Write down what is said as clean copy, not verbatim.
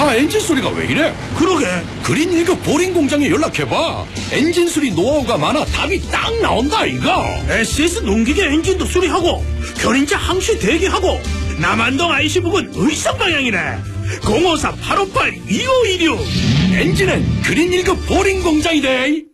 차 엔진 소리가 왜 이래? 그러게. 그린 1급 보링 공장에 연락해봐. 엔진 수리 노하우가 많아 답이 딱 나온다 이거. SS 농기계 엔진도 수리하고 견인차 항시 대기하고 남한동 IC 부근 의성 방향이네. 054-858-2526. 엔진은 그린 1급 보링 공장이래.